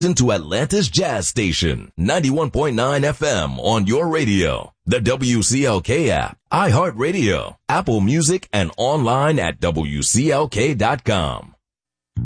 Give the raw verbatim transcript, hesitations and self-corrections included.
to Atlanta's Jazz Station, ninety-one point nine F M on your radio, the W C L K app, iHeartRadio, Apple Music, and online at W C L K dot com.